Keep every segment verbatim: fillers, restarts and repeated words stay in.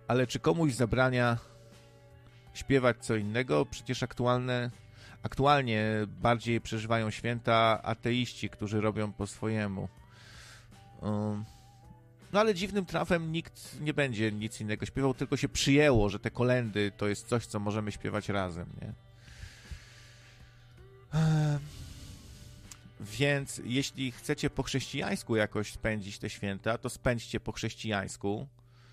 Ale czy komuś zabrania śpiewać co innego? Przecież aktualne, aktualnie bardziej przeżywają święta ateiści, którzy robią po swojemu. Um, no ale dziwnym trafem nikt nie będzie nic innego śpiewał, tylko się przyjęło, że te kolędy to jest coś, co możemy śpiewać razem, nie? Um, więc jeśli chcecie po chrześcijańsku jakoś spędzić te święta, to spędźcie po chrześcijańsku.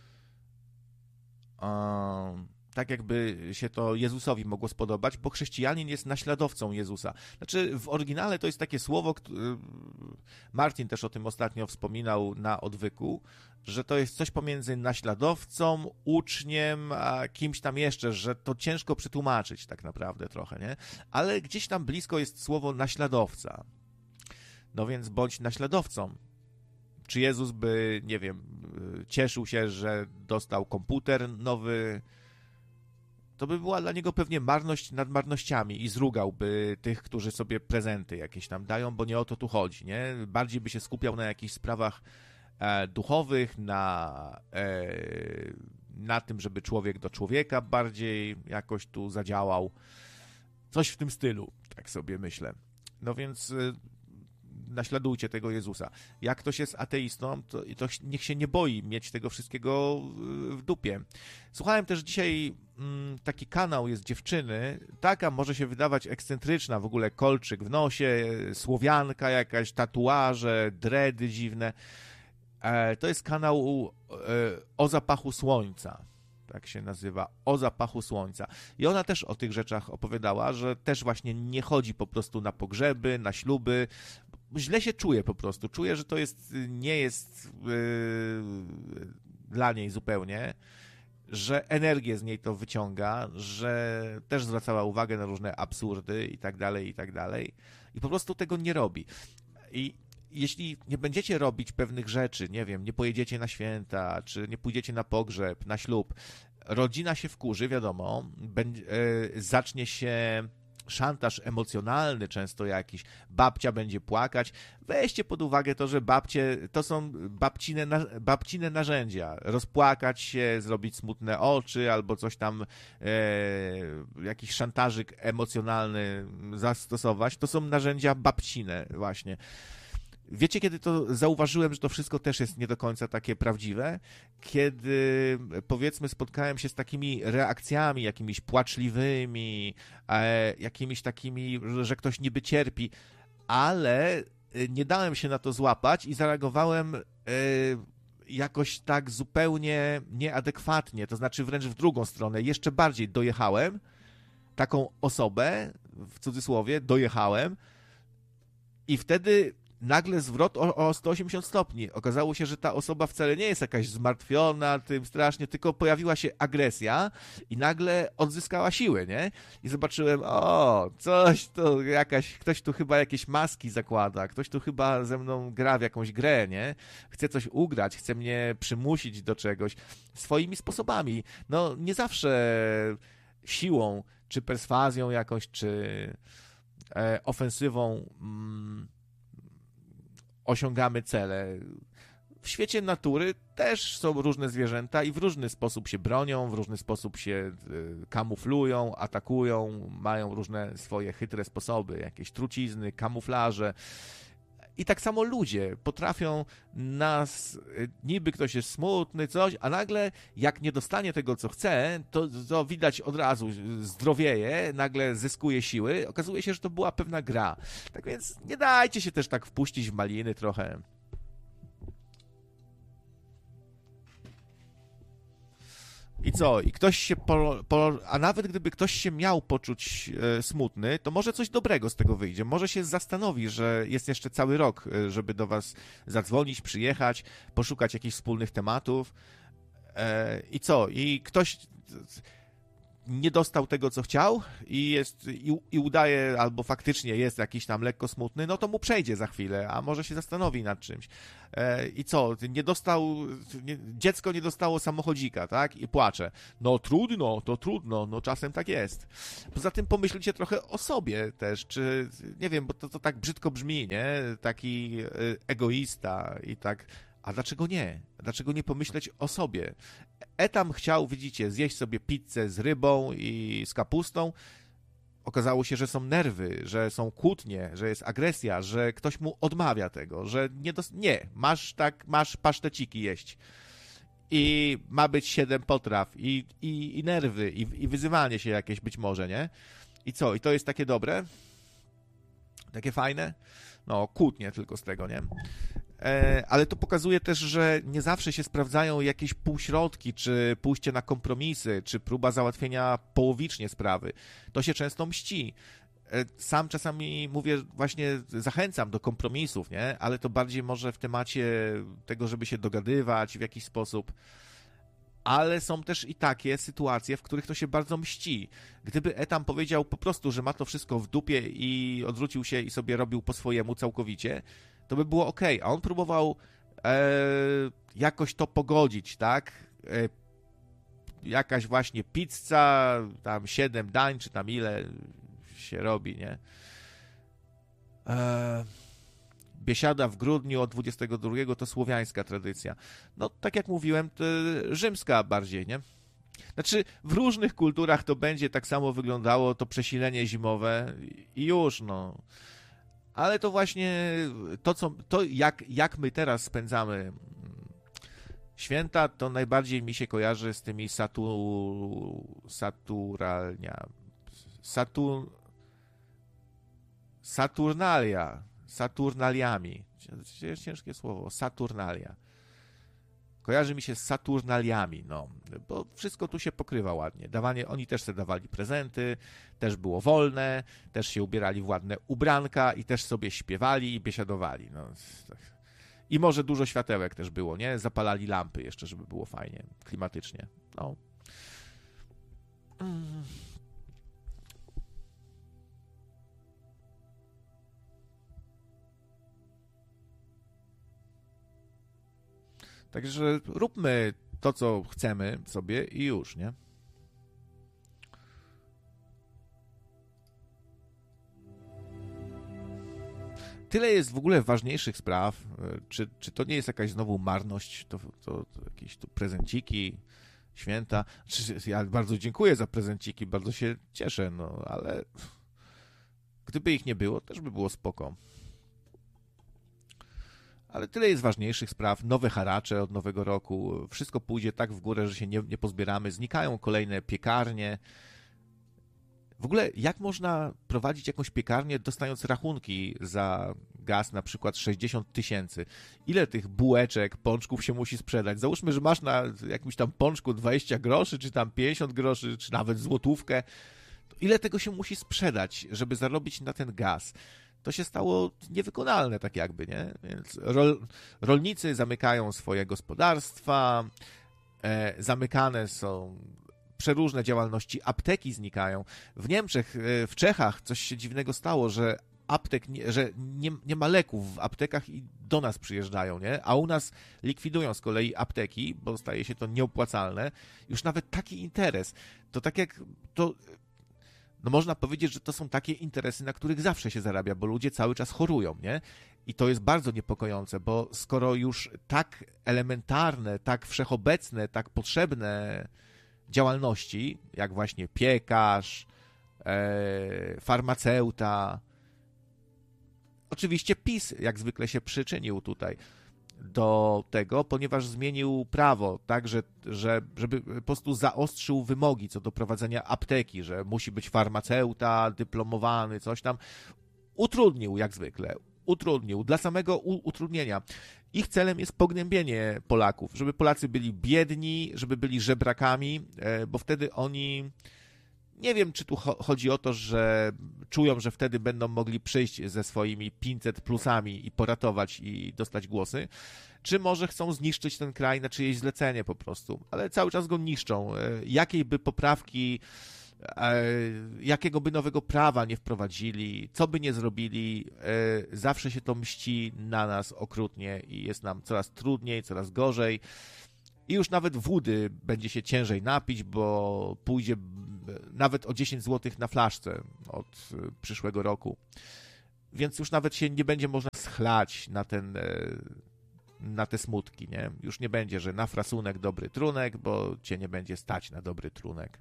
Um, tak jakby się to Jezusowi mogło spodobać, bo chrześcijanin jest naśladowcą Jezusa. Znaczy w oryginale to jest takie słowo, Martin też o tym ostatnio wspominał na odwyku, że to jest coś pomiędzy naśladowcą, uczniem, a kimś tam jeszcze, że to ciężko przetłumaczyć tak naprawdę trochę, nie? Ale gdzieś tam blisko jest słowo naśladowca. No więc bądź naśladowcą. Czy Jezus by, nie wiem, cieszył się, że dostał komputer nowy? To by była dla niego pewnie marność nad marnościami i zrugałby tych, którzy sobie prezenty jakieś tam dają, bo nie o to tu chodzi, nie? Bardziej by się skupiał na jakichś sprawach e, duchowych, na, e, na tym, żeby człowiek do człowieka bardziej jakoś tu zadziałał. Coś w tym stylu, tak sobie myślę. No więc... E, naśladujcie tego Jezusa. Jak ktoś jest ateistą, to, to niech się nie boi mieć tego wszystkiego w dupie. Słuchałem też dzisiaj, mm, taki kanał jest dziewczyny, taka może się wydawać ekscentryczna, w ogóle kolczyk w nosie, słowianka jakaś, tatuaże, dredy dziwne. E, to jest kanał e, O zapachu słońca. Tak się nazywa, O zapachu słońca. I ona też o tych rzeczach opowiadała, że też właśnie nie chodzi po prostu na pogrzeby, na śluby. Źle się czuje po prostu. Czuję, że to jest, nie jest yy, dla niej zupełnie, że energię z niej to wyciąga, że też zwracała uwagę na różne absurdy i tak dalej, i tak dalej. I po prostu tego nie robi. I jeśli nie będziecie robić pewnych rzeczy, nie wiem, nie pojedziecie na święta, czy nie pójdziecie na pogrzeb, na ślub, rodzina się wkurzy, wiadomo, będzie, yy, zacznie się szantaż emocjonalny często jakiś, babcia będzie płakać. Weźcie pod uwagę to, że babcie to są babcine, babcine narzędzia. Rozpłakać się, zrobić smutne oczy albo coś tam, e, jakiś szantażyk emocjonalny zastosować. To są narzędzia babcine właśnie. Wiecie, kiedy to zauważyłem, że to wszystko też jest nie do końca takie prawdziwe? Kiedy, powiedzmy, spotkałem się z takimi reakcjami jakimiś płaczliwymi, e, jakimiś takimi, że ktoś niby cierpi, ale nie dałem się na to złapać i zareagowałem e, jakoś tak zupełnie nieadekwatnie, to znaczy wręcz w drugą stronę, jeszcze bardziej dojechałem taką osobę, w cudzysłowie, dojechałem i wtedy nagle zwrot o, o sto osiemdziesiąt stopni. Okazało się, że ta osoba wcale nie jest jakaś zmartwiona tym strasznie, tylko pojawiła się agresja i nagle odzyskała siłę, nie? I zobaczyłem, o, coś tu, jakaś, ktoś tu chyba jakieś maski zakłada, ktoś tu chyba ze mną gra w jakąś grę, nie? Chce coś ugrać, chce mnie przymusić do czegoś swoimi sposobami. No, nie zawsze siłą, czy perswazją jakąś, czy e, ofensywą mm, osiągamy cele. W świecie natury też są różne zwierzęta i w różny sposób się bronią, w różny sposób się kamuflują, atakują, mają różne swoje chytre sposoby, jakieś trucizny, kamuflaże. I tak samo ludzie potrafią nas, niby ktoś jest smutny, coś, a nagle jak nie dostanie tego, co chce, to, to widać od razu zdrowieje, nagle zyskuje siły. Okazuje się, że to była pewna gra. Tak więc nie dajcie się też tak wpuścić w maliny trochę. I co? I ktoś się po, po, a nawet gdyby ktoś się miał poczuć e, smutny, to może coś dobrego z tego wyjdzie. Może się zastanowi, że jest jeszcze cały rok, e, żeby do was zadzwonić, przyjechać, poszukać jakichś wspólnych tematów. E, I co? I ktoś nie dostał tego, co chciał i jest i, i udaje, albo faktycznie jest jakiś tam lekko smutny, no to mu przejdzie za chwilę, a może się zastanowi nad czymś. E, I co? Nie dostał, nie, dziecko nie dostało samochodzika, tak? I płacze. No trudno, to trudno, no czasem tak jest. Poza tym pomyślcie trochę o sobie też, czy, nie wiem, bo to, to tak brzydko brzmi, nie? Taki egoista i tak, A dlaczego nie? Dlaczego nie pomyśleć o sobie? Etam chciał, widzicie, zjeść sobie pizzę z rybą i z kapustą. Okazało się, że są nerwy, że są kłótnie, że jest agresja, że ktoś mu odmawia tego, że nie, dos- nie masz tak, masz paszteciki jeść. I ma być siedem potraw, i, i, i nerwy, i, i wyzywanie się jakieś być może, nie? I co? I to jest takie dobre? Takie fajne? No, kłótnie tylko z tego, nie? E, ale to pokazuje też, że nie zawsze się sprawdzają jakieś półśrodki, czy pójście na kompromisy, czy próba załatwienia połowicznie sprawy. To się często mści. E, sam czasami mówię, właśnie zachęcam do kompromisów, nie? Ale to bardziej może w temacie tego, żeby się dogadywać w jakiś sposób. Ale są też i takie sytuacje, w których to się bardzo mści. Gdyby Etam powiedział po prostu, że ma to wszystko w dupie i odwrócił się i sobie robił po swojemu całkowicie, to by było ok. A on próbował e, jakoś to pogodzić, tak? E, jakaś właśnie pizza, tam siedem dań, czy tam ile się robi, nie? E, Biesiada w grudniu od dwudziestego drugiego to słowiańska tradycja. No, tak jak mówiłem, to rzymska bardziej, nie? Znaczy, w różnych kulturach to będzie tak samo wyglądało, to przesilenie zimowe i już, no. Ale to właśnie to, co, to jak, jak my teraz spędzamy święta, to najbardziej mi się kojarzy z tymi satu, saturalnia, satu, saturnalia, saturnaliami. Ciężkie słowo, saturnalia. Kojarzy mi się z saturnaliami, no, bo wszystko tu się pokrywa ładnie. Dawanie, oni też sobie dawali prezenty, też było wolne, też się ubierali w ładne ubranka i też sobie śpiewali i biesiadowali. No. I może dużo światełek też było, nie? Zapalali lampy jeszcze, żeby było fajnie, klimatycznie. No. Mm. Także róbmy to, co chcemy sobie i już, nie? Tyle jest w ogóle ważniejszych spraw. Czy, czy to nie jest jakaś znowu marność? To, to, to jakieś tu prezenciki, święta. Ja bardzo dziękuję za prezenciki, bardzo się cieszę, no ale gdyby ich nie było, też by było spoko. Ale tyle jest ważniejszych spraw, nowe haracze od nowego roku, wszystko pójdzie tak w górę, że się nie, nie pozbieramy, znikają kolejne piekarnie. W ogóle jak można prowadzić jakąś piekarnię, dostając rachunki za gaz na przykład sześćdziesiąt tysięcy? Ile tych bułeczek, pączków się musi sprzedać? Załóżmy, że masz na jakimś tam pączku dwadzieścia groszy, czy tam pięćdziesiąt groszy, czy nawet złotówkę. To ile tego się musi sprzedać, żeby zarobić na ten gaz? To się stało niewykonalne tak jakby, nie? Więc rol, rolnicy zamykają swoje gospodarstwa, e, zamykane są przeróżne działalności, apteki znikają. W Niemczech, e, w Czechach coś się dziwnego stało, że aptek, nie, że nie, nie ma leków w aptekach i do nas przyjeżdżają, nie? A u nas likwidują z kolei apteki, bo staje się to nieopłacalne. Już nawet taki interes. To tak jak... to no można powiedzieć, że to są takie interesy, na których zawsze się zarabia, bo ludzie cały czas chorują, nie? I to jest bardzo niepokojące, bo skoro już tak elementarne, tak wszechobecne, tak potrzebne działalności, jak właśnie piekarz, e, farmaceuta, oczywiście PiS jak zwykle się przyczynił tutaj do tego, ponieważ zmienił prawo, tak, że, że żeby po prostu zaostrzył wymogi co do prowadzenia apteki, że musi być farmaceuta, dyplomowany, coś tam. Utrudnił jak zwykle, utrudnił, dla samego u- utrudnienia. Ich celem jest pognębienie Polaków, żeby Polacy byli biedni, żeby byli żebrakami, bo wtedy oni... Nie wiem, czy tu chodzi o to, że czują, że wtedy będą mogli przyjść ze swoimi pięćset plusami i poratować i dostać głosy, czy może chcą zniszczyć ten kraj na czyjeś zlecenie po prostu, ale cały czas go niszczą. Jakiej by poprawki, jakiego by nowego prawa nie wprowadzili, co by nie zrobili, zawsze się to mści na nas okrutnie i jest nam coraz trudniej, coraz gorzej. I już nawet wody będzie się ciężej napić, bo pójdzie nawet o dziesięć złotych na flaszce od przyszłego roku. Więc już nawet się nie będzie można schlać na ten na te smutki, nie? Już nie będzie, że na frasunek dobry trunek, bo cię nie będzie stać na dobry trunek.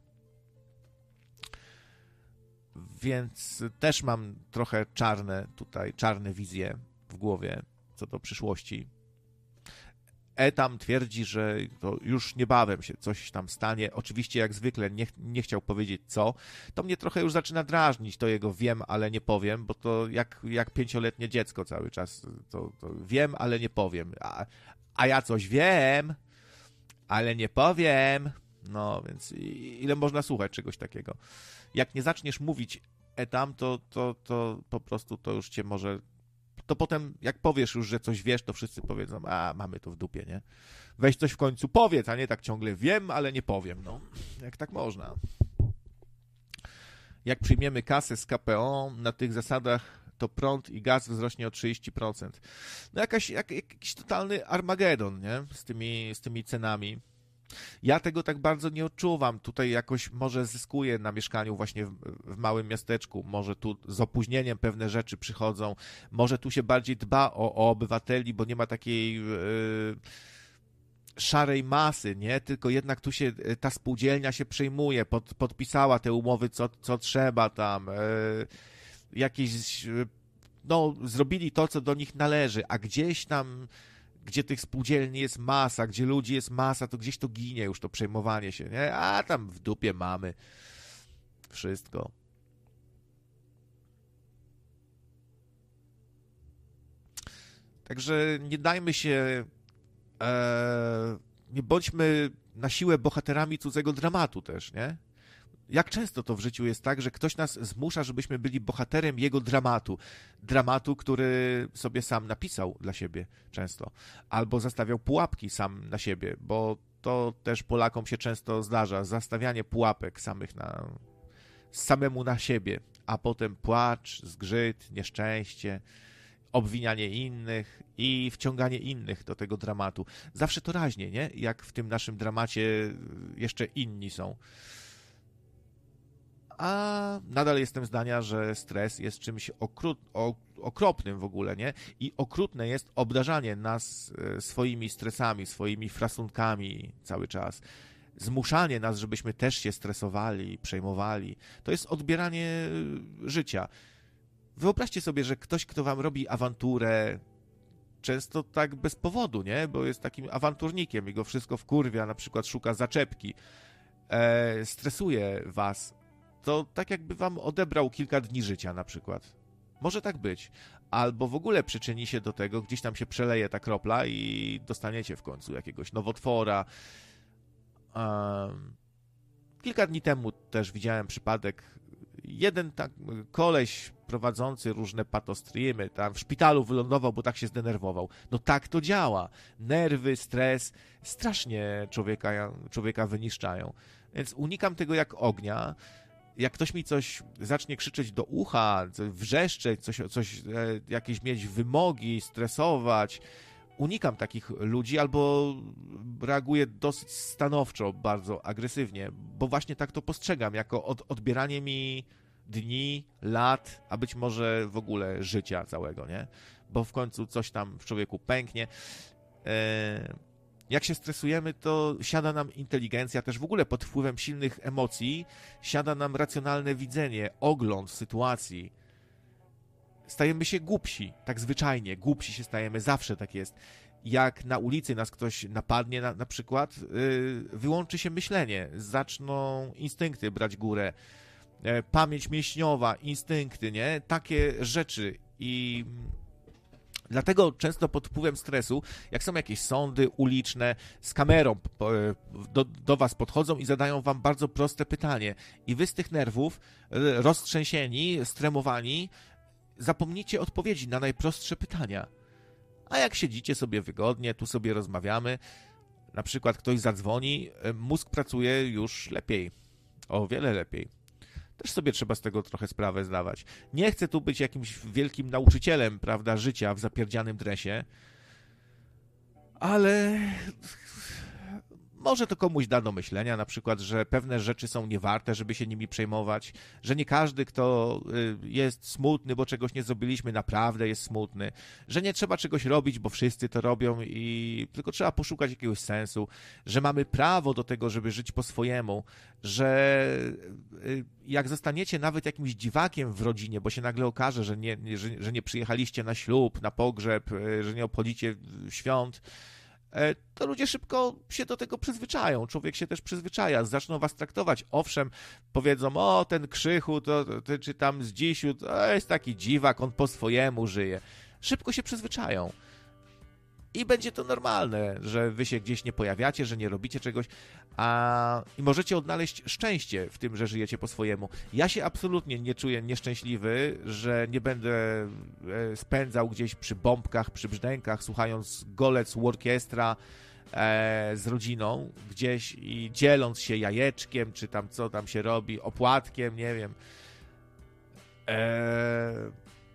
Więc też mam trochę czarne tutaj, czarne wizje w głowie co do przyszłości. Etam twierdzi, że to już niebawem się coś tam stanie. Oczywiście jak zwykle nie, nie chciał powiedzieć co. To mnie trochę już zaczyna drażnić, to jego wiem, ale nie powiem, bo to jak, jak pięcioletnie dziecko cały czas. To, to wiem, ale nie powiem. A, a ja coś wiem, ale nie powiem. No, więc ile można słuchać czegoś takiego? Jak nie zaczniesz mówić etam, to, to, to po prostu to już cię może... To potem, jak powiesz już, że coś wiesz, to wszyscy powiedzą, a mamy to w dupie, nie? Weź coś w końcu powiedz, a nie tak ciągle wiem, ale nie powiem, no. Jak tak można? Jak przyjmiemy kasę z K P O na tych zasadach, to prąd i gaz wzrośnie o trzydzieści procent. No jakaś, jak, jakiś totalny Armagedon, nie? Z tymi, z tymi cenami. Ja tego tak bardzo nie odczuwam. Tutaj jakoś może zyskuję na mieszkaniu właśnie w, w małym miasteczku. Może tu z opóźnieniem pewne rzeczy przychodzą. Może tu się bardziej dba o, o obywateli, bo nie ma takiej yy, szarej masy, nie? Tylko jednak tu się ta spółdzielnia się przejmuje, pod, podpisała te umowy, co, co trzeba tam. Yy, jakieś, yy, no, zrobili to, co do nich należy, a gdzieś tam gdzie tych spółdzielni jest masa, gdzie ludzi jest masa, to gdzieś to ginie już to przejmowanie się, nie? A tam w dupie mamy wszystko. Także nie dajmy się, e, nie bądźmy na siłę bohaterami cudzego dramatu też, nie? Jak często to w życiu jest tak, że ktoś nas zmusza, żebyśmy byli bohaterem jego dramatu. Dramatu, który sobie sam napisał dla siebie często. Albo zastawiał pułapki sam na siebie, bo to też Polakom się często zdarza. Zastawianie pułapek samych na, samemu na siebie, a potem płacz, zgrzyt, nieszczęście, obwinianie innych i wciąganie innych do tego dramatu. Zawsze to raźnie, nie? Jak w tym naszym dramacie jeszcze inni są. A nadal jestem zdania, że stres jest czymś okrut, okropnym w ogóle, nie? I okrutne jest obdarzanie nas swoimi stresami, swoimi frasunkami cały czas. Zmuszanie nas, żebyśmy też się stresowali, przejmowali. To jest odbieranie życia. Wyobraźcie sobie, że ktoś, kto wam robi awanturę, często tak bez powodu, nie? Bo jest takim awanturnikiem i go wszystko wkurwia, na przykład szuka zaczepki, e, stresuje was, to tak jakby wam odebrał kilka dni życia na przykład. Może tak być. Albo w ogóle przyczyni się do tego, gdzieś tam się przeleje ta kropla i dostaniecie w końcu jakiegoś nowotwora. Um, kilka dni temu też widziałem przypadek. Jeden tak koleś prowadzący różne patostreamy tam w szpitalu wylądował, bo tak się zdenerwował. No tak to działa. Nerwy, stres strasznie człowieka, człowieka wyniszczają. Więc unikam tego jak ognia. Jak ktoś mi coś zacznie krzyczeć do ucha, wrzeszczeć, coś, coś, jakieś mieć wymogi, stresować, unikam takich ludzi albo reaguję dosyć stanowczo, bardzo agresywnie, bo właśnie tak to postrzegam, jako od, odbieranie mi dni, lat, a być może w ogóle życia całego, nie? Bo w końcu coś tam w człowieku pęknie. Jak się stresujemy, to siada nam inteligencja, też w ogóle pod wpływem silnych emocji, siada nam racjonalne widzenie, ogląd sytuacji. Stajemy się głupsi, tak zwyczajnie, głupsi się stajemy, zawsze tak jest. Jak na ulicy nas ktoś napadnie na, na przykład, yy, wyłączy się myślenie, zaczną instynkty brać górę, yy, pamięć mięśniowa, instynkty, nie? Takie rzeczy i... Dlatego często pod wpływem stresu, jak są jakieś sądy uliczne z kamerą do, do was podchodzą i zadają wam bardzo proste pytanie. I wy z tych nerwów, roztrzęsieni, stremowani, zapomnicie odpowiedzi na najprostsze pytania. A jak siedzicie sobie wygodnie, tu sobie rozmawiamy, na przykład ktoś zadzwoni, mózg pracuje już lepiej, o wiele lepiej. Też sobie trzeba z tego trochę sprawę zdawać. Nie chcę tu być jakimś wielkim nauczycielem, prawda, życia w zapierdzianym dresie, ale może to komuś da do myślenia, na przykład, że pewne rzeczy są niewarte, żeby się nimi przejmować, że nie każdy, kto jest smutny, bo czegoś nie zrobiliśmy, naprawdę jest smutny, że nie trzeba czegoś robić, bo wszyscy to robią i tylko trzeba poszukać jakiegoś sensu, że mamy prawo do tego, żeby żyć po swojemu, że jak zostaniecie nawet jakimś dziwakiem w rodzinie, bo się nagle okaże, że nie, że, że nie przyjechaliście na ślub, na pogrzeb, że nie obchodzicie świąt, to ludzie szybko się do tego przyzwyczają. Człowiek się też przyzwyczaja, zaczną was traktować. Owszem, powiedzą, o, ten Krzychu, to, to, czy tam Zdzisiu, to jest taki dziwak, on po swojemu żyje. Szybko się przyzwyczają. I będzie to normalne, że wy się gdzieś nie pojawiacie, że nie robicie czegoś, a i możecie odnaleźć szczęście w tym, że żyjecie po swojemu. Ja się absolutnie nie czuję nieszczęśliwy, że nie będę spędzał gdzieś przy bombkach, przy brzdękach, słuchając golec orkiestra e, z rodziną gdzieś i dzieląc się jajeczkiem, czy tam co tam się robi, opłatkiem, nie wiem. Eee...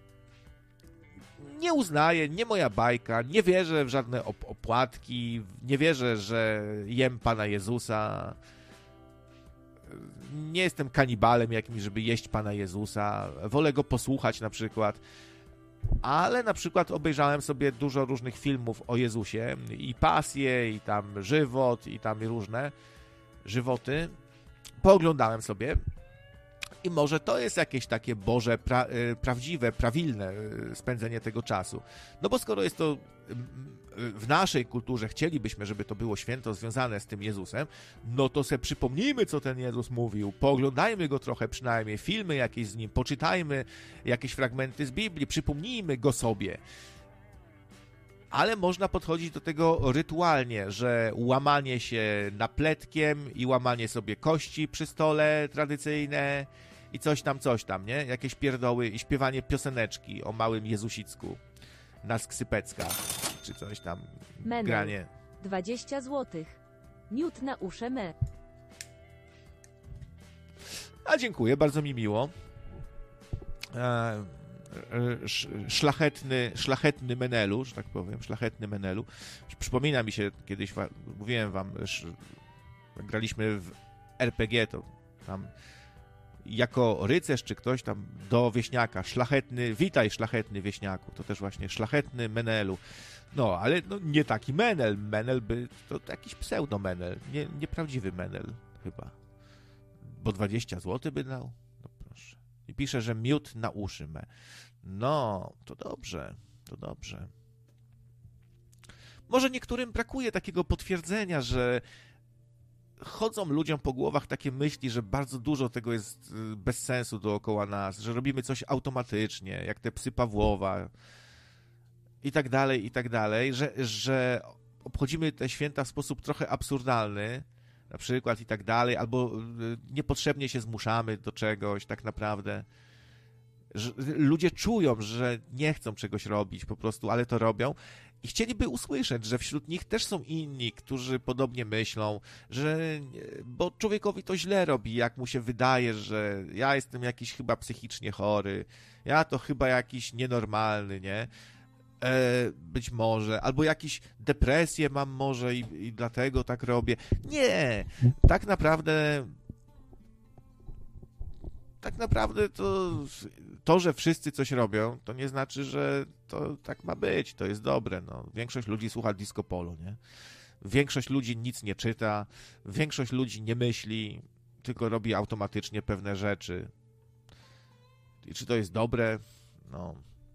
Nie uznaję, nie moja bajka, nie wierzę w żadne op- opłatki, nie wierzę, że jem Pana Jezusa. Nie jestem kanibalem jakimś, żeby jeść Pana Jezusa. Wolę Go posłuchać na przykład. Ale na przykład obejrzałem sobie dużo różnych filmów o Jezusie i pasję, i tam żywot, i tam różne żywoty. Pooglądałem sobie. I może to jest jakieś takie Boże, pra, prawdziwe, prawilne spędzenie tego czasu. No bo skoro jest to w naszej kulturze, chcielibyśmy, żeby to było święto związane z tym Jezusem, no to se przypomnijmy, co ten Jezus mówił, pooglądajmy Go trochę przynajmniej, filmy jakieś z Nim, poczytajmy jakieś fragmenty z Biblii, przypomnijmy Go sobie. Ale można podchodzić do tego rytualnie, że łamanie się napletkiem i łamanie sobie kości przy stole tradycyjne i coś tam, coś tam, nie? Jakieś pierdoły i śpiewanie pioseneczki o małym Jezusicku na skrzypeckach, czy coś tam, Menel. granie. dwadzieścia złotych. Miód na usze me. A dziękuję, bardzo mi miło. E, szlachetny, szlachetny Menelu, że tak powiem, szlachetny Menelu. Przypomina mi się, kiedyś mówiłem wam, graliśmy w er pe gie, to tam jako rycerz czy ktoś tam do wieśniaka, szlachetny, witaj szlachetny wieśniaku, to też właśnie szlachetny Menelu. No, ale no, nie taki Menel, Menel by, to, to jakiś pseudo-Menel, nie, nieprawdziwy Menel chyba, bo dwadzieścia złotych by dał. I pisze, że miód na uszy me. No, to dobrze, to dobrze. Może niektórym brakuje takiego potwierdzenia, że chodzą ludziom po głowach takie myśli, że bardzo dużo tego jest bez sensu dookoła nas, że robimy coś automatycznie, jak te psy Pawłowa i tak dalej, i tak dalej, że, że obchodzimy te święta w sposób trochę absurdalny, na przykład i tak dalej, albo niepotrzebnie się zmuszamy do czegoś tak naprawdę. Że ludzie czują, że nie chcą czegoś robić po prostu, ale to robią i chcieliby usłyszeć, że wśród nich też są inni, którzy podobnie myślą, że bo człowiekowi to źle robi, jak mu się wydaje, że ja jestem jakiś chyba psychicznie chory, ja to chyba jakiś nienormalny, nie? E, być może, albo jakieś depresje mam może i, i dlatego tak robię. Nie, tak naprawdę tak naprawdę to, to, że wszyscy coś robią, to nie znaczy, że to tak ma być, to jest dobre. No. Większość ludzi słucha disco polo, nie? Większość ludzi nic nie czyta, większość ludzi nie myśli, tylko robi automatycznie pewne rzeczy. I czy to jest dobre? No...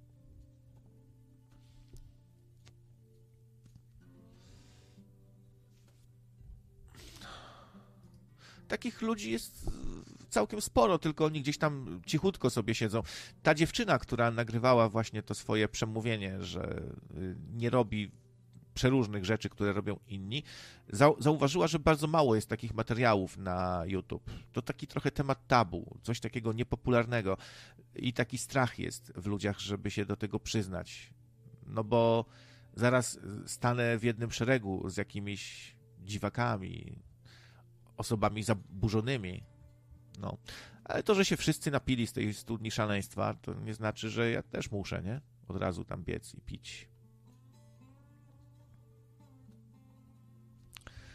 Takich ludzi jest całkiem sporo, tylko oni gdzieś tam cichutko sobie siedzą. Ta dziewczyna, która nagrywała właśnie to swoje przemówienie, że nie robi przeróżnych rzeczy, które robią inni, zauważyła, że bardzo mało jest takich materiałów na YouTube. To taki trochę temat tabu, coś takiego niepopularnego i taki strach jest w ludziach, żeby się do tego przyznać. No bo zaraz stanę w jednym szeregu z jakimiś dziwakami, osobami zaburzonymi. No. Ale to, że się wszyscy napili z tej studni szaleństwa, to nie znaczy, że ja też muszę, nie? Od razu tam biec i pić.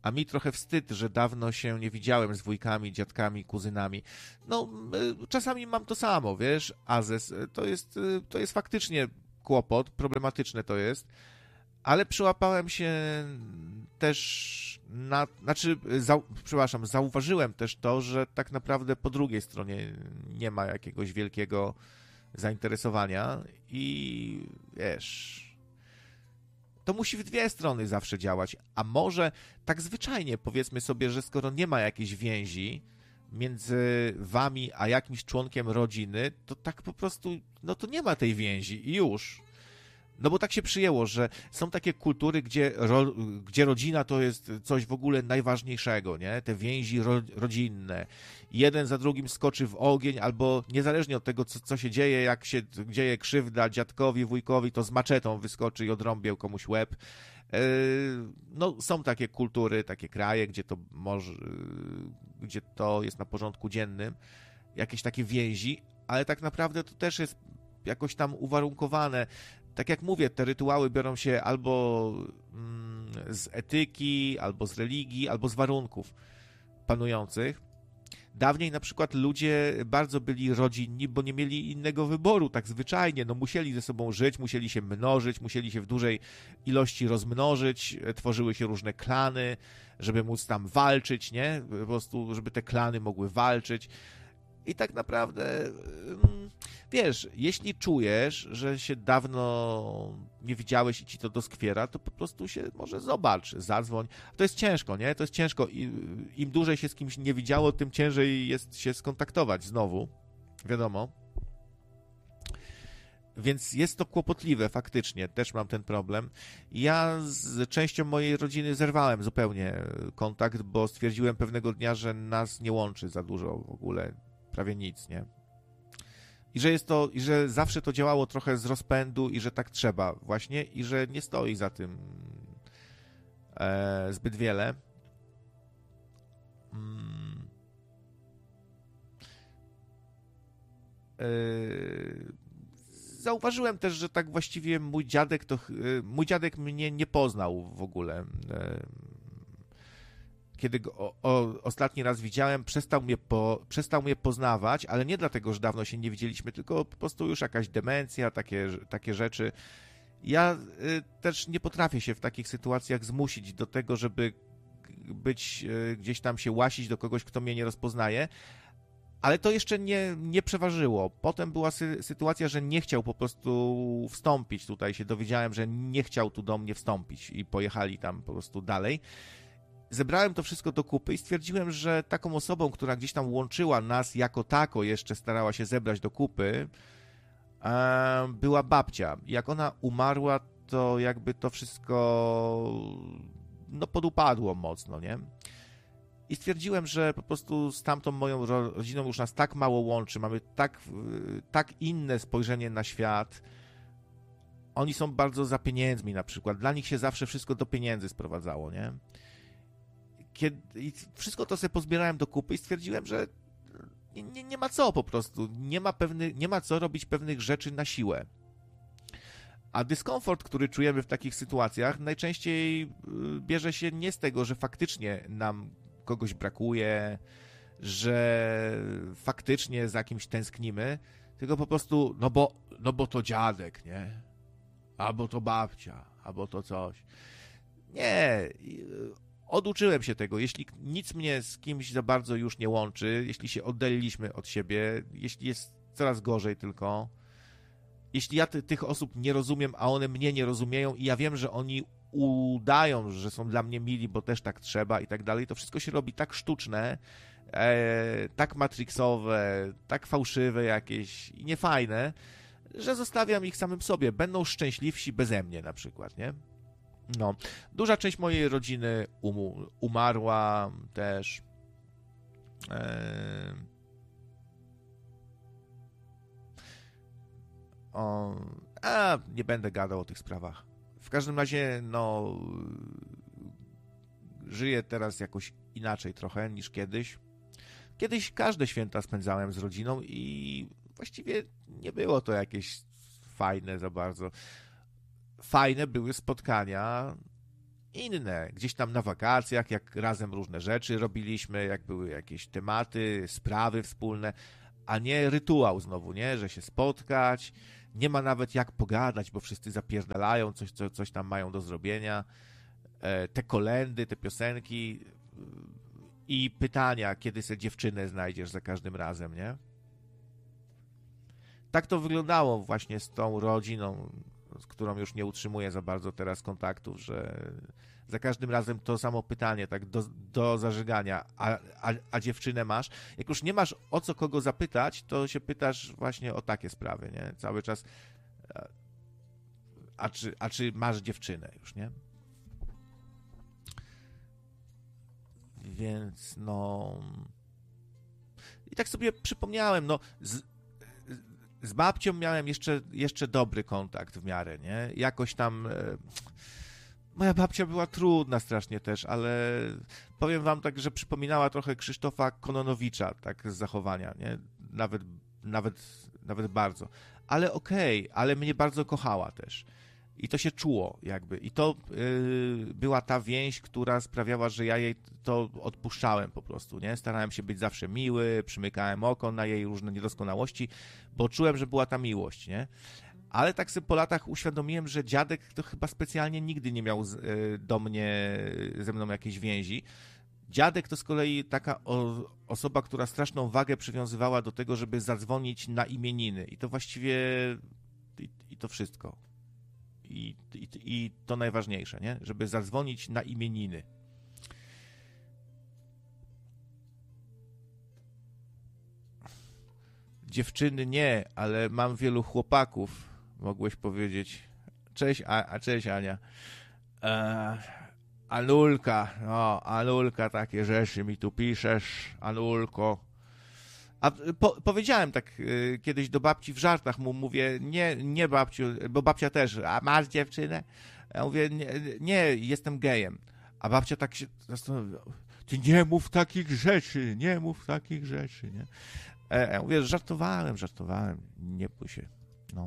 a mi trochę wstyd, że dawno się nie widziałem z wujkami, dziadkami, kuzynami. No, czasami mam to samo, wiesz, Azes, to jest, to jest faktycznie kłopot, problematyczne to jest, ale przyłapałem się też na, znaczy, za, przepraszam, zauważyłem też to, że tak naprawdę po drugiej stronie nie ma jakiegoś wielkiego zainteresowania i wiesz, to musi w dwie strony zawsze działać, a może tak zwyczajnie powiedzmy sobie, że skoro nie ma jakiejś więzi między wami a jakimś członkiem rodziny, to tak po prostu, no to nie ma tej więzi i już. No bo tak się przyjęło, że są takie kultury, gdzie, ro, gdzie rodzina to jest coś w ogóle najważniejszego, nie? Te więzi ro, rodzinne. Jeden za drugim skoczy w ogień, albo niezależnie od tego, co, co się dzieje, jak się dzieje krzywda dziadkowi, wujkowi, to z maczetą wyskoczy i odrąbię komuś łeb. Yy, no są takie kultury, takie kraje, gdzie to może, gdzie to jest na porządku dziennym, jakieś takie więzi, ale tak naprawdę to też jest jakoś tam uwarunkowane. Tak jak mówię, te rytuały biorą się albo mm, z etyki, albo z religii, albo z warunków panujących. Dawniej na przykład ludzie bardzo byli rodzinni, bo nie mieli innego wyboru, tak zwyczajnie. No musieli ze sobą żyć, musieli się mnożyć, musieli się w dużej ilości rozmnożyć, tworzyły się różne klany, żeby móc tam walczyć, nie? Po prostu, żeby te klany mogły walczyć. I tak naprawdę, wiesz, jeśli czujesz, że się dawno nie widziałeś i ci to doskwiera, to po prostu się może zobacz, zadzwoń. To jest ciężko, nie? To jest ciężko. Im dłużej się z kimś nie widziało, tym ciężej jest się skontaktować znowu. Wiadomo. Więc jest to kłopotliwe, faktycznie. Też mam ten problem. Ja z częścią mojej rodziny zerwałem zupełnie kontakt, bo stwierdziłem pewnego dnia, że nas nie łączy za dużo w ogóle. Prawie nic, nie? I że jest to, i że zawsze to działało trochę z rozpędu i że tak trzeba właśnie i że nie stoi za tym e, zbyt wiele. Mm. E, zauważyłem też, że tak właściwie mój dziadek to, mój dziadek mnie nie poznał w ogóle. E, Kiedy go o, o, ostatni raz widziałem, przestał mnie, po, przestał mnie poznawać, ale nie dlatego, że dawno się nie widzieliśmy, tylko po prostu już jakaś demencja, takie, takie rzeczy. Ja y, też nie potrafię się w takich sytuacjach zmusić do tego, żeby być y, gdzieś tam się łasić do kogoś, kto mnie nie rozpoznaje, ale to jeszcze nie, nie przeważyło. Potem była sy- sytuacja, że nie chciał po prostu wstąpić tutaj, się dowiedziałem, że nie chciał tu do mnie wstąpić i pojechali tam po prostu dalej. Zebrałem to wszystko do kupy i stwierdziłem, że taką osobą, która gdzieś tam łączyła nas jako tako, jeszcze starała się zebrać do kupy, była babcia. Jak ona umarła, to jakby to wszystko no podupadło mocno, nie? I stwierdziłem, że po prostu z tamtą moją rodziną już nas tak mało łączy, mamy tak, tak inne spojrzenie na świat. Oni są bardzo za pieniędzmi na przykład. Dla nich się zawsze wszystko do pieniędzy sprowadzało, nie? Kiedy, i wszystko to sobie pozbierałem do kupy i stwierdziłem, że nie, nie, nie ma co po prostu, nie ma, pewny, nie ma co robić pewnych rzeczy na siłę. A dyskomfort, który czujemy w takich sytuacjach, najczęściej bierze się nie z tego, że faktycznie nam kogoś brakuje, że faktycznie za kimś tęsknimy, tylko po prostu, no bo, no bo to dziadek, nie? Albo to babcia, albo to coś. Nie, oduczyłem się tego. Jeśli nic mnie z kimś za bardzo już nie łączy, jeśli się oddaliliśmy od siebie, jeśli jest coraz gorzej tylko, jeśli ja ty, tych osób nie rozumiem, a one mnie nie rozumieją i ja wiem, że oni udają, że są dla mnie mili, bo też tak trzeba i tak dalej, to wszystko się robi tak sztuczne, e, tak matrixowe, tak fałszywe jakieś i niefajne, że zostawiam ich samym sobie. Będą szczęśliwsi beze mnie na przykład, nie? No, duża część mojej rodziny um, umarła też. E... O... A, nie będę gadał o tych sprawach. W każdym razie, no, żyję teraz jakoś inaczej trochę niż kiedyś. Kiedyś każde święta spędzałem z rodziną i właściwie nie było to jakieś fajne za bardzo. Fajne były spotkania inne, gdzieś tam na wakacjach, jak razem różne rzeczy robiliśmy, jak były jakieś tematy, sprawy wspólne, a nie rytuał znowu, nie, że się spotkać, nie ma nawet jak pogadać, bo wszyscy zapierdalają, coś, co, coś tam mają do zrobienia, te kolędy, te piosenki i pytania, kiedy se dziewczynę znajdziesz za każdym razem, nie? Tak to wyglądało właśnie z tą rodziną, z którą już nie utrzymuję za bardzo teraz kontaktów, że za każdym razem to samo pytanie, tak do, do zażygania, a, a, a dziewczynę masz? Jak już nie masz o co kogo zapytać, to się pytasz właśnie o takie sprawy, nie? Cały czas, a czy, a czy masz dziewczynę już, nie? Więc no... I tak sobie przypomniałem, no... Z, z babcią miałem jeszcze, jeszcze dobry kontakt w miarę, nie? Jakoś tam... E, moja babcia była trudna strasznie też, ale powiem wam tak, że przypominała trochę Krzysztofa Kononowicza, tak z zachowania, nie? Nawet, nawet, nawet bardzo. Ale okej, okay, ale mnie bardzo kochała też. I to się czuło jakby. I to yy, była ta więź, która sprawiała, że ja jej to odpuszczałem po prostu, nie? Starałem się być zawsze miły, przymykałem oko na jej różne niedoskonałości, bo czułem, że była ta miłość, nie? Ale tak sobie po latach uświadomiłem, że dziadek to chyba specjalnie nigdy nie miał z, yy, do mnie, ze mną jakiejś więzi. Dziadek to z kolei taka o, osoba, która straszną wagę przywiązywała do tego, żeby zadzwonić na imieniny. I to właściwie... I, i to wszystko. I, i, I to najważniejsze, nie? Żeby zadzwonić na imieniny. Dziewczyny nie, ale mam wielu chłopaków, mogłeś powiedzieć. Cześć, a, a cześć Ania. E, Anulka, no, Anulka, takie rzeczy mi tu piszesz, Anulko. A po, powiedziałem tak y, kiedyś do babci w żartach, mu mówię, nie, nie babciu, bo babcia też, a masz dziewczynę? Ja mówię, nie, nie, jestem gejem. A babcia tak się zastanowiła, ty nie mów takich rzeczy, nie mów takich rzeczy, nie? E, ja mówię, żartowałem, żartowałem, nie bój się, no.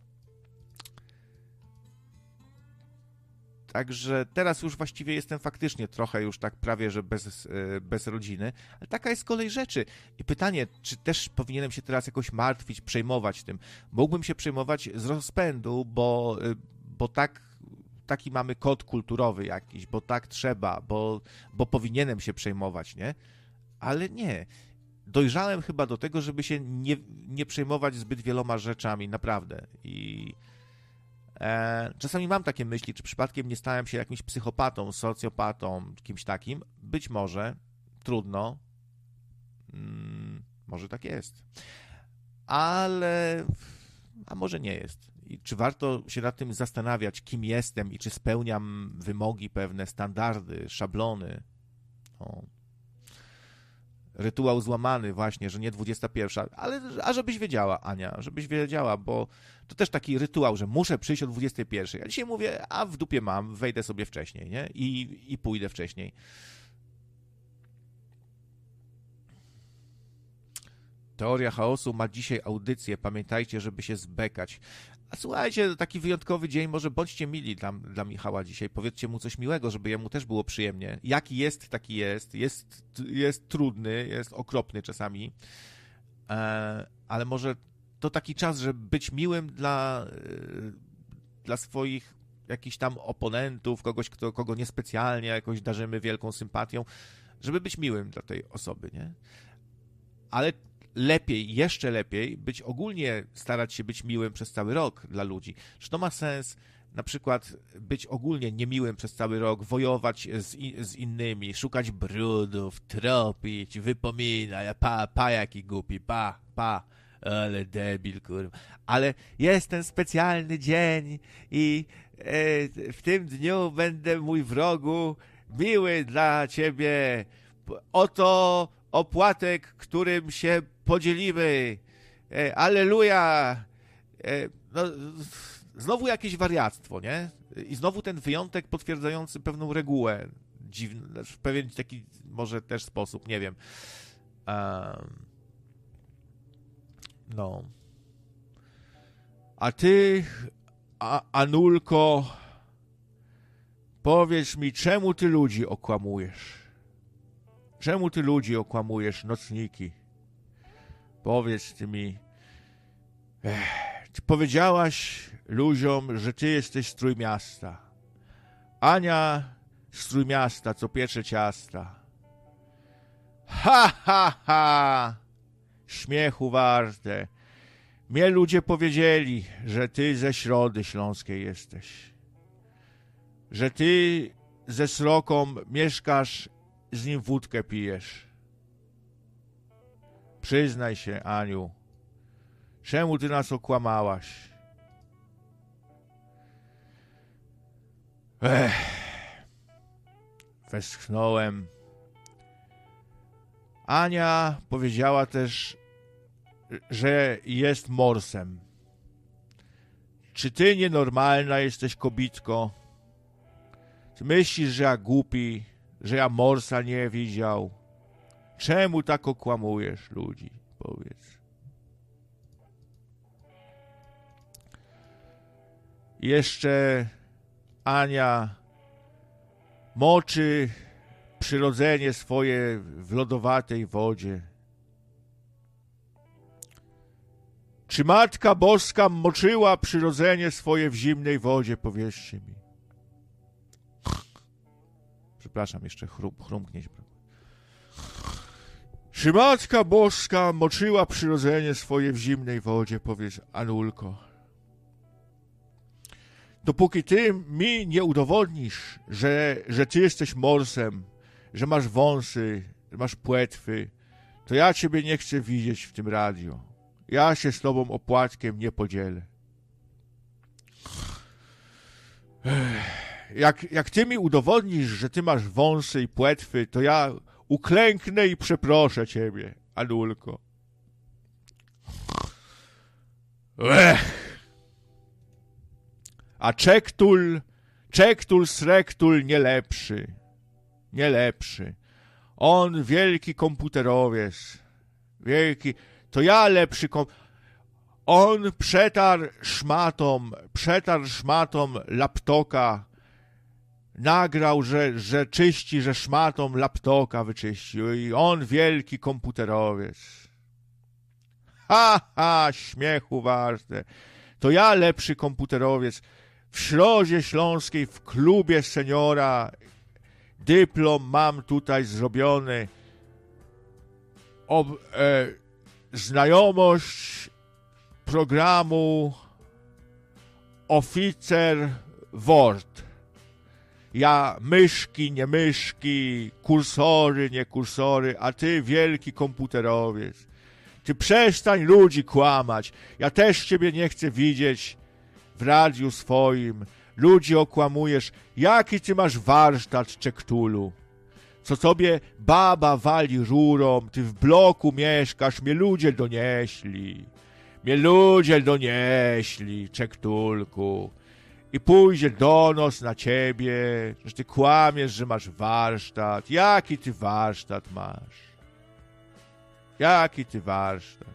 Także teraz już właściwie jestem faktycznie trochę już tak prawie, że bez, bez rodziny, ale taka jest kolej rzeczy. I pytanie, czy też powinienem się teraz jakoś martwić, przejmować tym? Mógłbym się przejmować z rozpędu, bo, bo tak, taki mamy kod kulturowy jakiś, bo tak trzeba, bo, bo powinienem się przejmować, nie? Ale nie. Dojrzałem chyba do tego, żeby się nie, nie przejmować zbyt wieloma rzeczami, naprawdę. I... Czasami mam takie myśli, czy przypadkiem nie stałem się jakimś psychopatą, socjopatą, kimś takim. Być może, trudno, hmm, może tak jest. Ale, a może nie jest. I czy warto się nad tym zastanawiać, kim jestem i czy spełniam wymogi pewne, standardy, szablony? O. Rytuał złamany właśnie, że nie dwudziesta pierwsza, ale a żebyś wiedziała, Ania, żebyś wiedziała, bo to też taki rytuał, że muszę przyjść o dwudziestej pierwszej. Ja dzisiaj mówię, a w dupie mam, wejdę sobie wcześniej, nie? I, i pójdę wcześniej. Teoria chaosu ma dzisiaj audycję, pamiętajcie, żeby się zbekać. A słuchajcie, taki wyjątkowy dzień, może bądźcie mili dla, dla Michała dzisiaj, powiedzcie mu coś miłego, żeby jemu też było przyjemnie. Jaki jest, taki jest, jest, jest trudny, jest okropny czasami, e, ale może to taki czas, żeby być miłym dla, e, dla swoich jakichś tam oponentów, kogoś, kto, kogo niespecjalnie jakoś darzymy wielką sympatią, żeby być miłym dla tej osoby, nie? Ale lepiej, jeszcze lepiej być ogólnie, starać się być miłym przez cały rok dla ludzi. Czy to ma sens na przykład być ogólnie niemiłym przez cały rok, wojować z, i, z innymi, szukać brudów, tropić, wypominać, pa, pa jaki głupi, pa, pa, ale debil, kurwa. Ale jest ten specjalny dzień i e, w tym dniu będę, mój wrogu, miły dla ciebie. Oto opłatek, którym się podzielimy. E, Alleluja! E, no, znowu jakieś wariactwo, nie? I znowu ten wyjątek potwierdzający pewną regułę. Dziwny, w pewien taki może też sposób, nie wiem. Um, no. A ty, a, Anulko, Powiedz mi, czemu ty ludzi okłamujesz? Czemu ty ludzi okłamujesz, nocniki? Powiedz ty mi, ech, ty powiedziałaś ludziom, że ty jesteś z Trójmiasta. Ania z Trójmiasta, co piecze ciasta. Ha, ha, ha! Śmiechu warte. Mnie ludzie powiedzieli, że ty ze Środy Śląskiej jesteś. Że ty ze Sroką mieszkasz, z nim wódkę pijesz. Przyznaj się, Aniu, czemu ty nas okłamałaś? Ech, westchnąłem. Ania powiedziała też, że jest morsem. Czy ty nienormalna jesteś, kobitko? Ty myślisz, że ja głupi, że ja morsa nie widział? Czemu tak okłamujesz ludzi? Powiedz. Jeszcze Ania moczy przyrodzenie swoje w lodowatej wodzie. Czy Matka Boska moczyła przyrodzenie swoje w zimnej wodzie? Powiedzcie mi. Przepraszam, jeszcze chrum, chrumknieć. Czy Matka Boska moczyła przyrodzenie swoje w zimnej wodzie? Powiedz, Anulko. Dopóki ty mi nie udowodnisz, że, że ty jesteś morsem, że masz wąsy, że masz płetwy, to ja ciebie nie chcę widzieć w tym radiu. Ja się z tobą opłatkiem nie podzielę. Jak, jak ty mi udowodnisz, że ty masz wąsy i płetwy, to ja uklęknę i przeproszę ciebie, Anulko. Ech. A Czektul, Czektul Srektul nie lepszy. Nie lepszy. On wielki komputerowiec. Wielki. To ja lepszy kom... On przetarł szmatą, przetarł szmatą laptoka. Nagrał, że, że czyści, że szmatą laptoka wyczyścił. I on wielki komputerowiec. Ha, ha, śmiechu warte. To ja lepszy komputerowiec. W Środzie Śląskiej, w klubie seniora, dyplom mam tutaj zrobiony. Ob, e, znajomość programu Oficer Word. Ja myszki, nie myszki, kursory, nie kursory, a ty wielki komputerowiec. Ty przestań ludzi kłamać. Ja też ciebie nie chcę widzieć w radiu swoim. Ludzi okłamujesz. Jaki ty masz warsztat, Czektulu? Co tobie baba wali rurą, ty w bloku mieszkasz, mnie ludzie donieśli. Mnie ludzie donieśli, Czektulku. I pójdzie donos na ciebie, że ty kłamiesz, że masz warsztat. Jaki ty warsztat masz? Jaki ty warsztat?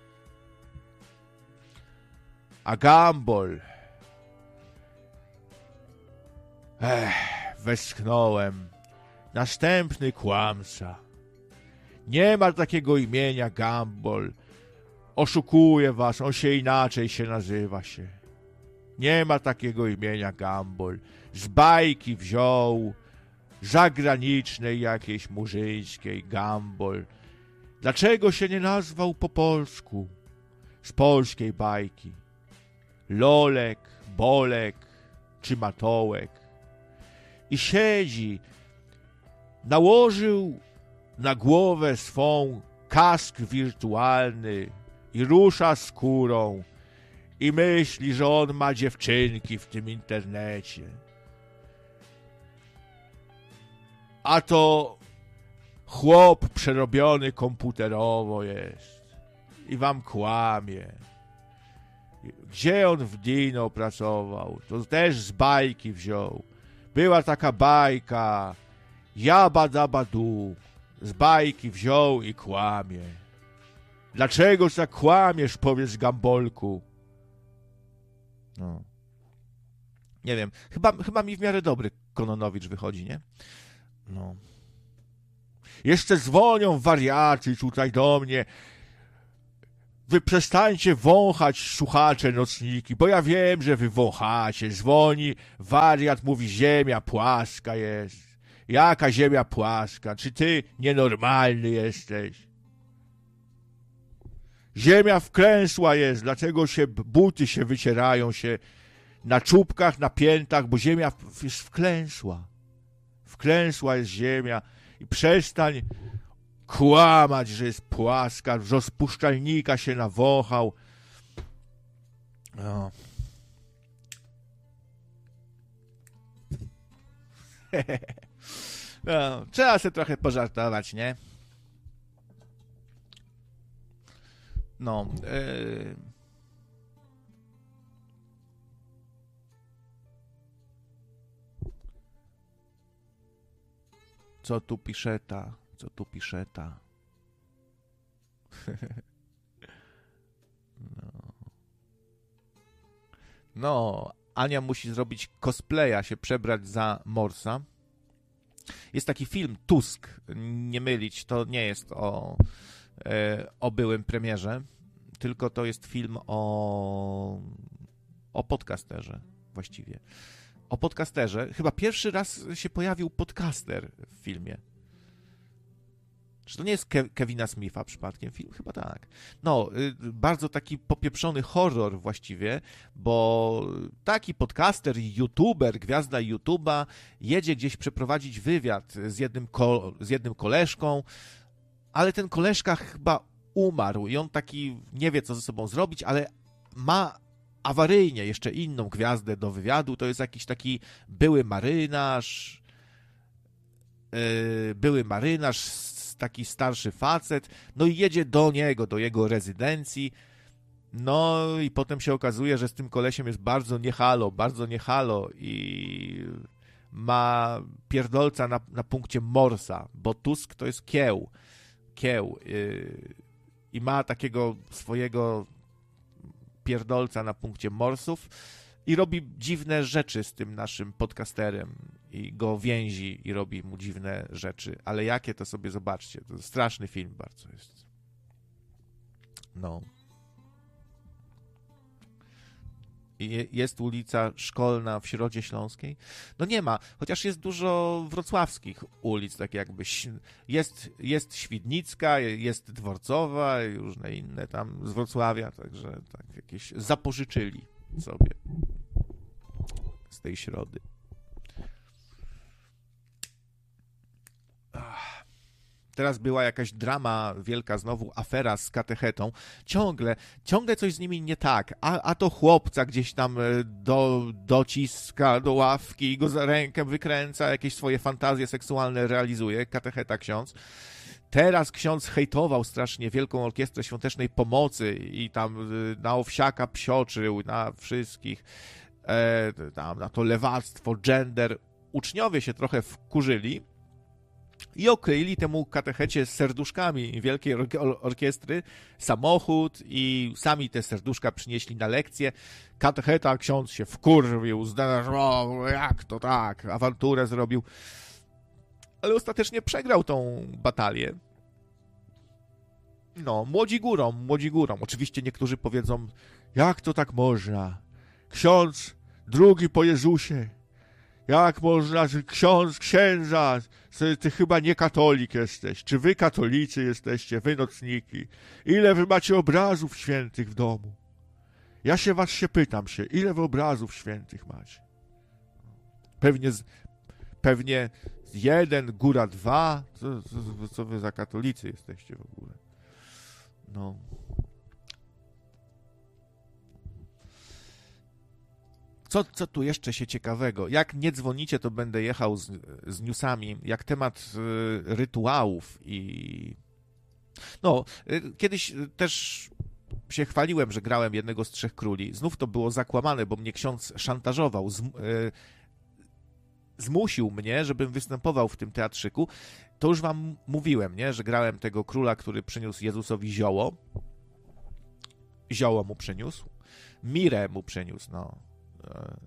A Gambol. Ech, westchnąłem. Następny kłamca. Nie ma takiego imienia Gambol. Oszukuje was, on się inaczej się nazywa się. Nie ma takiego imienia Gambol. Z bajki wziął, zagranicznej jakiejś murzyńskiej Gambol. Dlaczego się nie nazwał po polsku? Z polskiej bajki. Lolek, Bolek czy Matołek. I siedzi, nałożył na głowę swą kask wirtualny i rusza skórą i myśli, że on ma dziewczynki w tym internecie. A to chłop przerobiony komputerowo jest i wam kłamie. Gdzie on w Dino pracował? To też z bajki wziął. Była taka bajka, Jaba Daba Du. Z bajki wziął i kłamie. Dlaczego tak kłamiesz, powiedz Gambolku? No. Nie wiem, chyba, chyba mi w miarę dobry Kononowicz wychodzi, nie? No. Jeszcze dzwonią wariaty tutaj do mnie. Wy przestańcie wąchać, słuchacze, nocniki, bo ja wiem, że wy wąchacie. Dzwoni wariat, mówi, ziemia płaska jest. Jaka ziemia płaska? Czy ty nienormalny jesteś? Ziemia wklęsła jest, dlatego się buty się wycierają się na czubkach, na piętach, bo ziemia jest wklęsła. Wklęsła jest ziemia i przestań kłamać, że jest płaska, z rozpuszczalnika się nawąchał. No. No, trzeba sobie trochę pożartować, nie? No. Yy... Co tu pisze ta? Co tu pisze ta? No. No, Ania musi zrobić cosplaya, się przebrać za Morsa. Jest taki film Tusk, nie mylić, to nie jest o, e, o byłym premierze, tylko to jest film o, o podcasterze właściwie. O podcasterze. Chyba pierwszy raz się pojawił podcaster w filmie. Czy to nie jest Ke- Kevina Smitha przypadkiem film? Chyba tak. No, y, bardzo taki popieprzony horror właściwie, bo taki podcaster, youtuber, gwiazda YouTube'a jedzie gdzieś przeprowadzić wywiad z jednym, ko- z jednym koleżką, ale ten koleżka chyba umarł i on taki nie wie, co ze sobą zrobić, ale ma awaryjnie jeszcze inną gwiazdę do wywiadu. To jest jakiś taki były marynarz, yy, były marynarz, taki starszy facet, no i jedzie do niego, do jego rezydencji, no i potem się okazuje, że z tym kolesiem jest bardzo niehalo, bardzo niehalo i ma pierdolca na, na punkcie Morsa, bo Tusk to jest kieł, kieł yy, i ma takiego swojego pierdolca na punkcie Morsów i robi dziwne rzeczy z tym naszym podcasterem i go więzi i robi mu dziwne rzeczy. Ale jakie, to sobie zobaczcie. To straszny film bardzo jest. No. I jest ulica Szkolna w Środzie Śląskiej? No nie ma, chociaż jest dużo wrocławskich ulic, tak jakby. Jest, jest Świdnicka, jest Dworcowa i różne inne tam z Wrocławia, także tak jakieś zapożyczyli sobie z tej Środy. Teraz była jakaś drama wielka, znowu afera z katechetą. Ciągle, ciągle coś z nimi nie tak. A, a to chłopca gdzieś tam do, dociska do ławki i go za rękę wykręca, jakieś swoje fantazje seksualne realizuje, katecheta ksiądz. Teraz ksiądz hejtował strasznie Wielką Orkiestrę Świątecznej Pomocy i tam na Owsiaka psioczył, na wszystkich, e, tam, na to lewactwo, gender. Uczniowie się trochę wkurzyli i okryli temu katechecie z serduszkami Wielkiej Orkiestry samochód i sami te serduszka przynieśli na lekcję. Katecheta, ksiądz się wkurwił, zdenerwował, jak to tak, awanturę zrobił. Ale ostatecznie przegrał tą batalię. No, młodzi górą, młodzi górą. Oczywiście niektórzy powiedzą, jak to tak można? Ksiądz drugi po Jezusie. Jak można, ksiądz, księdza, ty chyba nie katolik jesteś. Czy wy katolicy jesteście, wy nocniki? Ile wy macie obrazów świętych w domu? Ja się was się pytam się, ile wy obrazów świętych macie? Pewnie, z, pewnie jeden, góra dwa. Co, co, co wy za katolicy jesteście w ogóle? No... Co, co tu jeszcze się ciekawego? Jak nie dzwonicie, to będę jechał z, z newsami, jak temat y, rytuałów i... No, y, kiedyś też się chwaliłem, że grałem jednego z Trzech Króli. Znów to było zakłamane, bo mnie ksiądz szantażował, zm, y, zmusił mnie, żebym występował w tym teatrzyku. To już wam mówiłem, nie? Że grałem tego króla, który przyniósł Jezusowi zioło. Zioło mu przyniósł. Mirę mu przyniósł, no.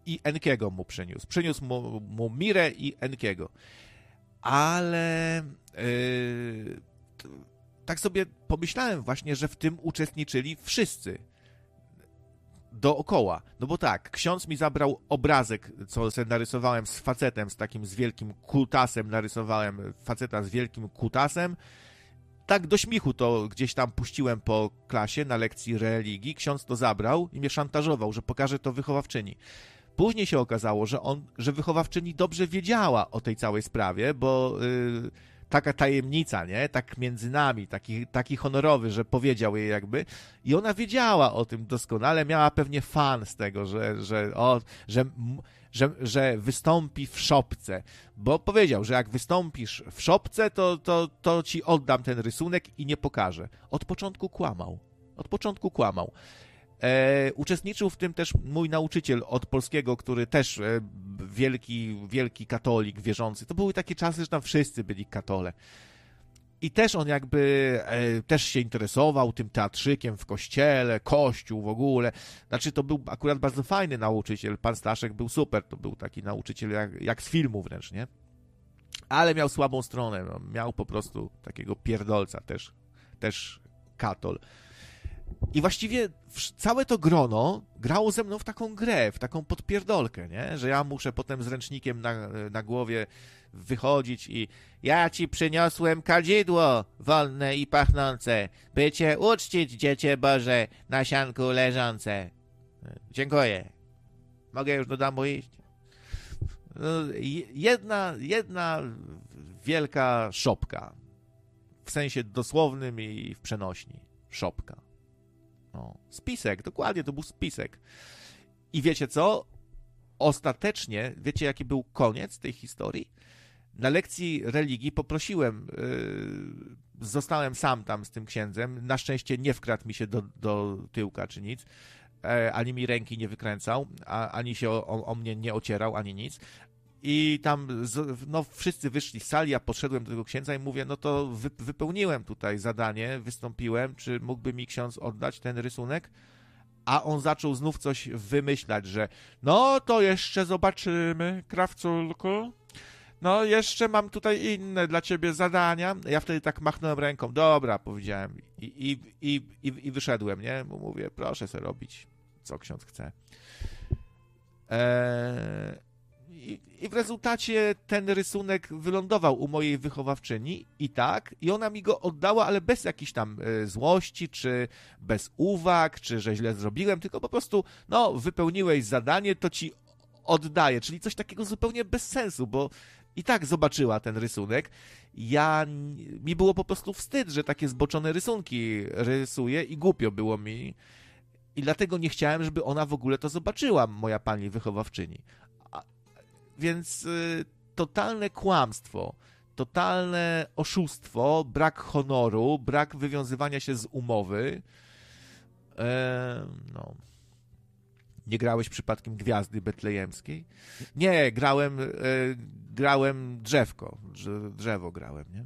i Enkiego mu przyniósł. Przyniósł mu, mu Mirę i Enkiego. Ale yy, tak sobie pomyślałem właśnie, że w tym uczestniczyli wszyscy dookoła. No bo tak, ksiądz mi zabrał obrazek, co sobie narysowałem z facetem, z takim z wielkim kutasem, narysowałem faceta z wielkim kutasem. Tak do śmiechu to gdzieś tam puściłem po klasie na lekcji religii. Ksiądz to zabrał i mnie szantażował, że pokaże to wychowawczyni. Później się okazało, że on, że wychowawczyni dobrze wiedziała o tej całej sprawie, bo yy, taka tajemnica, nie? Tak między nami, taki, taki honorowy, że powiedział jej jakby. I ona wiedziała o tym doskonale, miała pewnie fan z tego, że, że, o, że, że, że wystąpi w szopce. Bo powiedział, że jak wystąpisz w szopce, to, to, to ci oddam ten rysunek i nie pokażę. Od początku kłamał. Od początku kłamał. E, uczestniczył w tym też mój nauczyciel od polskiego, który też e, wielki, wielki katolik wierzący. To były takie czasy, że tam wszyscy byli katole. I też on jakby e, też się interesował tym teatrzykiem w kościele, kościół w ogóle. Znaczy to był akurat bardzo fajny nauczyciel. Pan Staszek był super. To był taki nauczyciel jak, jak z filmu wręcz, nie? Ale miał słabą stronę. No, miał po prostu takiego pierdolca też, też katol. I właściwie całe to grono grało ze mną w taką grę, w taką podpierdolkę, nie? Że ja muszę potem z ręcznikiem na, na głowie wychodzić i ja ci przyniosłem kadzidło wolne i pachnące, by cię uczcić, Dziecię Boże, na sianku leżące. Dziękuję. Mogę już do domu iść? Jedna, jedna wielka szopka. W sensie dosłownym i w przenośni. Szopka. No, spisek, dokładnie, to był spisek. I wiecie co? Ostatecznie, wiecie jaki był koniec tej historii? Na lekcji religii poprosiłem, yy, zostałem sam tam z tym księdzem, na szczęście nie wkradł mi się do, do tyłka czy nic, e, ani mi ręki nie wykręcał, a, ani się o, o, o mnie nie ocierał, ani nic. I tam, no, wszyscy wyszli z sali, ja podszedłem do tego księdza i mówię, no to wy, wypełniłem tutaj zadanie, wystąpiłem, czy mógłby mi ksiądz oddać ten rysunek? A on zaczął znów coś wymyślać, że no to jeszcze zobaczymy, krawculku, no jeszcze mam tutaj inne dla ciebie zadania. Ja wtedy tak machnąłem ręką, dobra, powiedziałem i, i, i, i, i wyszedłem, nie? Bo mówię, proszę sobie robić, co ksiądz chce. Eee... I, I w rezultacie ten rysunek wylądował u mojej wychowawczyni i tak, i ona mi go oddała, ale bez jakiejś tam y, złości, czy bez uwag, czy że źle zrobiłem, tylko po prostu, no, wypełniłeś zadanie, to ci oddaję, czyli coś takiego zupełnie bez sensu, bo i tak zobaczyła ten rysunek. Ja, mi było po prostu wstyd, że takie zboczone rysunki rysuję i głupio było mi. I dlatego nie chciałem, żeby ona w ogóle to zobaczyła, moja pani wychowawczyni. Więc y, totalne kłamstwo, totalne oszustwo, brak honoru, brak wywiązywania się z umowy. E, no. Nie grałeś przypadkiem Gwiazdy Betlejemskiej? Nie, grałem, e, grałem drzewko, drzewo grałem, nie?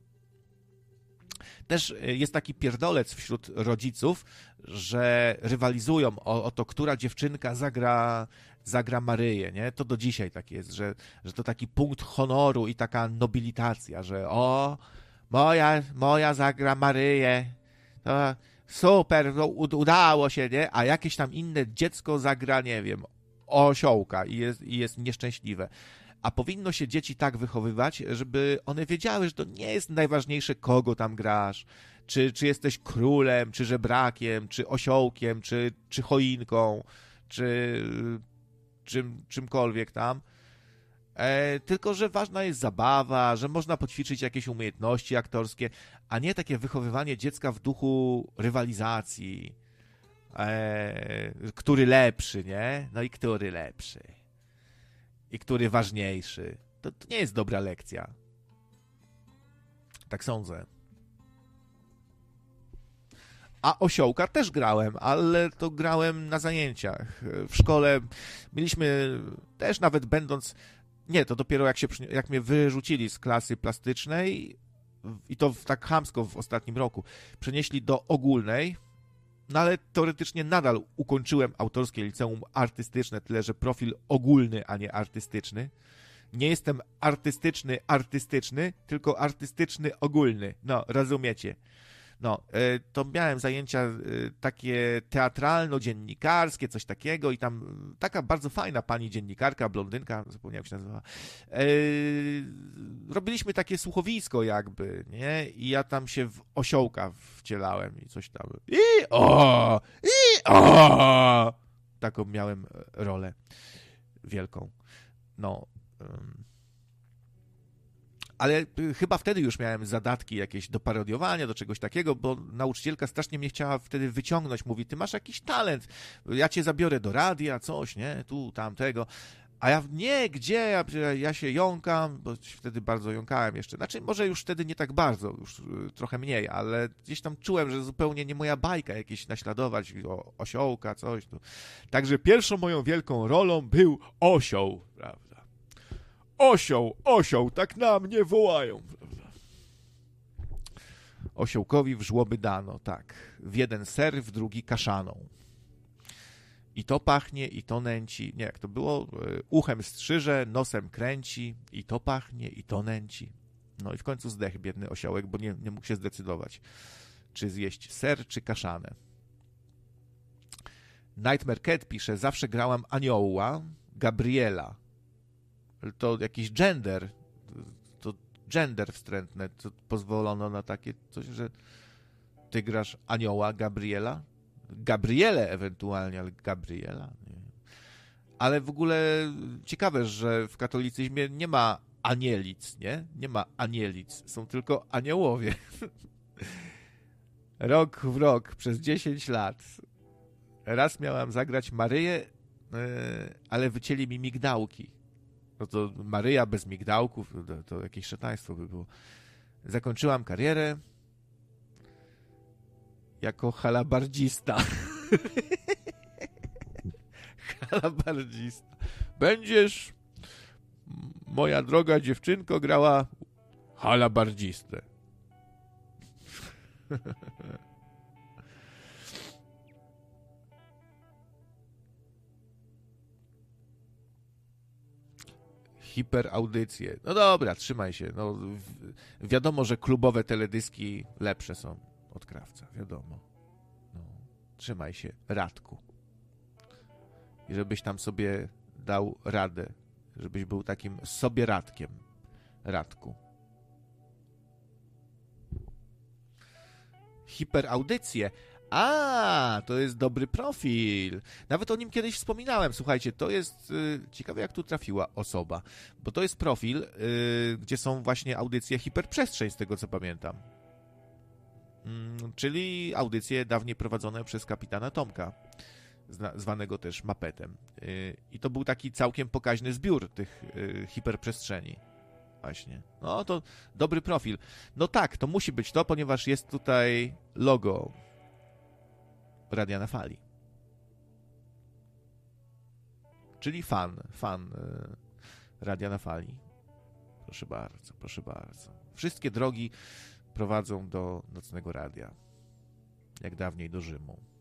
Też jest taki pierdolec wśród rodziców, że rywalizują o, o to, która dziewczynka zagra, zagra Maryję, nie? To do dzisiaj tak jest, że, że to taki punkt honoru i taka nobilitacja, że o, moja, moja zagra Maryję, to super, to udało się, nie? A jakieś tam inne dziecko zagra, nie wiem, osiołka i jest, i jest nieszczęśliwe. A powinno się dzieci tak wychowywać, żeby one wiedziały, że to nie jest najważniejsze, kogo tam grasz, czy, czy jesteś królem, czy żebrakiem, czy osiołkiem, czy, czy choinką, czy czym, czymkolwiek tam. E, tylko, że ważna jest zabawa, że można poćwiczyć jakieś umiejętności aktorskie, a nie takie wychowywanie dziecka w duchu rywalizacji. E, który lepszy, nie? No i który lepszy. I który ważniejszy. To, to nie jest dobra lekcja. Tak sądzę. A osiołka też grałem, ale to grałem na zajęciach. W szkole mieliśmy, też nawet będąc, nie, to dopiero jak, się, jak mnie wyrzucili z klasy plastycznej i to tak chamsko w ostatnim roku, przenieśli do ogólnej, No ale teoretycznie nadal ukończyłem autorskie liceum artystyczne, tyle że profil ogólny, a nie artystyczny. Nie jestem artystyczny, artystyczny, tylko artystyczny, ogólny. No, rozumiecie. No, to miałem zajęcia takie teatralno-dziennikarskie, coś takiego i tam taka bardzo fajna pani dziennikarka, blondynka, zapomniałem jak się nazywała, robiliśmy takie słuchowisko jakby, nie? I ja tam się w osiołka wcielałem i coś tam. I o! I o! Taką miałem rolę wielką. No, ale chyba wtedy już miałem zadatki jakieś do parodiowania, do czegoś takiego, bo nauczycielka strasznie mnie chciała wtedy wyciągnąć. Mówi, ty masz jakiś talent, ja cię zabiorę do radia, coś, nie, tu, tamtego. A ja, nie, gdzie, ja, ja się jąkam, bo wtedy bardzo jąkałem jeszcze. Znaczy, może już wtedy nie tak bardzo, już trochę mniej, ale gdzieś tam czułem, że zupełnie nie moja bajka, jakieś naśladować o, osiołka, coś. Tu. Także pierwszą moją wielką rolą był osioł, prawda? Osioł, osioł, tak na mnie wołają. Osiołkowi w żłoby dano, tak. W jeden ser, w drugi kaszaną. I to pachnie, i to nęci. Nie, jak to było? Uchem strzyże, nosem kręci, i to pachnie, i to nęci. No i w końcu zdechł biedny osiołek, bo nie, nie mógł się zdecydować, czy zjeść ser, czy kaszanę. Nightmare Cat pisze, zawsze grałam anioła, Gabriela. To jakiś gender, to gender wstrętne, to pozwolono na takie coś, że ty grasz anioła, Gabriela? Gabriele ewentualnie, ale Gabriela? Nie. Ale w ogóle ciekawe, że w katolicyzmie nie ma anielic, nie? Nie ma anielic, są tylko aniołowie. Rok w rok, przez dziesięć lat. Raz miałam zagrać Maryję, ale wycięli mi migdałki. No to Maryja bez migdałków, to, to jakieś szataństwo by było. Zakończyłam karierę jako halabardzista. Halabardzista. Będziesz, moja droga dziewczynko, grała halabardzistę. Hiperaudycje. No dobra, trzymaj się. No, wi- wiadomo, że klubowe teledyski lepsze są od Krawca. Wiadomo. No, trzymaj się, Radku. I żebyś tam sobie dał radę. Żebyś był takim sobie Radkiem. Radku. Hiperaudycje. A, to jest dobry profil. Nawet o nim kiedyś wspominałem. Słuchajcie, to jest y, ciekawe, jak tu trafiła osoba, bo to jest profil, y, gdzie są właśnie audycje hiperprzestrzeń, z tego co pamiętam. Mm, czyli audycje dawniej prowadzone przez kapitana Tomka, zna, zwanego też Mapetem. Y, I to był taki całkiem pokaźny zbiór tych y, hiperprzestrzeni. Właśnie. No to dobry profil. No tak, to musi być to, ponieważ jest tutaj logo Radia na Fali. Czyli fan, fan y, Radia na Fali. Proszę bardzo, proszę bardzo. Wszystkie drogi prowadzą do nocnego radia. Jak dawniej do Rzymu.